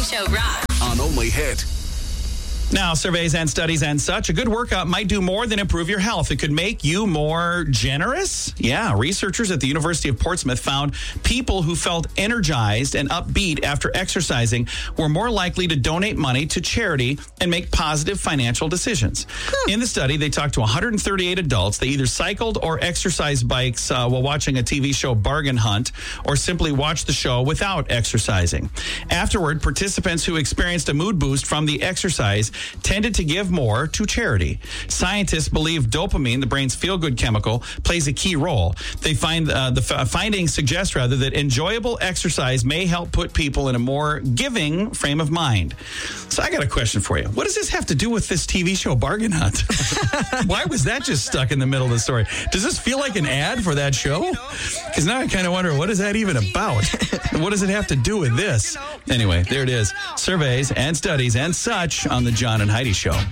Show rocks. On Only Hit. Now, surveys and studies and such, a good workout might do more than improve your health. It could make you more generous. Yeah, researchers at the University of Portsmouth found people who felt energized and upbeat after exercising were more likely to donate money to charity and make positive financial decisions. In the study, they talked to 138 adults. They either cycled or exercised bikes while watching a TV show Bargain Hunt, or simply watched the show without exercising. Afterward, participants who experienced a mood boost from the exercise tended to give more to charity. Scientists believe dopamine, the brain's feel-good chemical, plays a key role. They find the findings suggest that enjoyable exercise may help put people in a more giving frame of mind. So I got a question for you. What does this have to do with this TV show Bargain Hunt? Why was that just stuck in the middle of the story? Does this feel like an ad for that show? Because now I kind of wonder, what is that even about? What does it have to do with this? Anyway, there it is. Surveys and studies and such on the John and Heidi Show.